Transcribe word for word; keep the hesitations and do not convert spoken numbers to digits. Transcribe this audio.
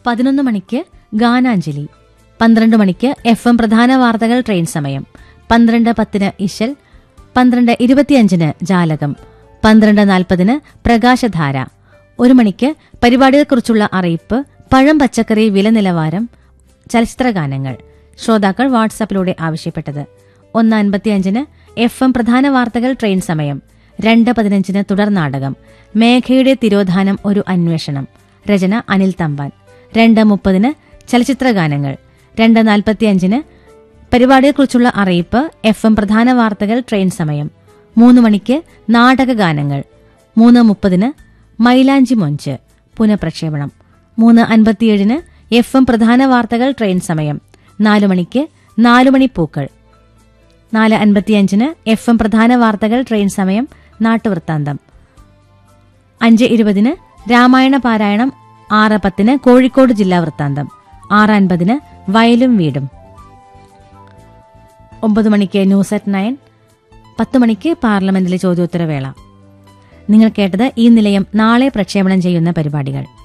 പതിനൊന്ന് മണിക്ക് ഗാനാഞ്ജലി, പന്ത്രണ്ട് മണിക്ക് എഫ് എം പ്രധാന വാർത്തകൾ ട്രെയിൻ സമയം, പന്ത്രണ്ട് പത്തിന് ഇശൽ, പന്ത്രണ്ട് ഇരുപത്തിയഞ്ചിന് ജാലകം, പന്ത്രണ്ട് നാൽപ്പതിന് പ്രകാശധാര, ഒരു മണിക്ക് പരിപാടിയെക്കുറിച്ചുള്ള അറിയിപ്പ്, പഴം പച്ചക്കറി വില നിലവാരം, ചലച്ചിത്രഗാനങ്ങൾ ശ്രോതാക്കൾ വാട്സാപ്പിലൂടെ ആവശ്യപ്പെട്ടത്, ഒന്ന് അൻപത്തിയഞ്ചിന് എഫ് എം പ്രധാന വാർത്തകൾ ട്രെയിൻ സമയം, രണ്ട് പതിനഞ്ചിന് തുടർ നാടകം മേഘയുടെ തിരോധാനം ഒരു അന്വേഷണം, രചന അനിൽ തമ്പാൻ, രണ്ട് മുപ്പതിന് ചലച്ചിത്രഗാനങ്ങൾ, രണ്ട് നാൽപ്പത്തിയഞ്ചിന് പരിപാടിയെക്കുറിച്ചുള്ള അറിയിപ്പ്, എഫ് എം പ്രധാന വാർത്തകൾ ട്രെയിൻ സമയം, മൂന്ന് മണിക്ക് നാടകഗാനങ്ങൾ, മൂന്ന് മുപ്പതിന് മൈലാഞ്ചി മൊഞ്ച് പുനഃപ്രക്ഷേപണം, മൂന്ന് അൻപത്തിയേഴിന് എഫ് എം പ്രധാന വാർത്തകൾ ട്രെയിൻ സമയം, നാലു മണിക്ക് നാലുമണി പൂക്കൾ, നാല് അൻപത്തിയഞ്ചിന് എഫ് എം പ്രധാന വാർത്തകൾ ട്രെയിൻ സമയം നാട്ടുവൃത്താന്തം, അഞ്ച് ഇരുപതിന് രാമായണ പാരായണം, ആറ് പത്തിന് കോഴിക്കോട് ജില്ലാ വൃത്താന്തം, ആറ് അൻപതിന് വയലും വീടും, ഒമ്പത് മണിക്ക് ന്യൂസ് അറ്റ് നയൻ, പത്ത് മണിക്ക് പാർലമെന്റിലെ ചോദ്യോത്തരവേള. നിങ്ങൾ കേട്ടത് ഈ നിലയം നാളെ പ്രക്ഷേപണം ചെയ്യുന്ന പരിപാടികൾ.